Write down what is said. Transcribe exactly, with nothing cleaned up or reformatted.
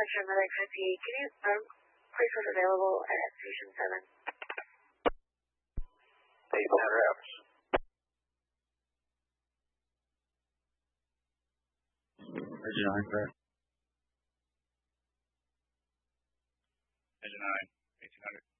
Western Mother Taxi. Can you um, place what's available at Station seven? eight ten reps. Engine nine, correct. Engine nine, eighteen hundred.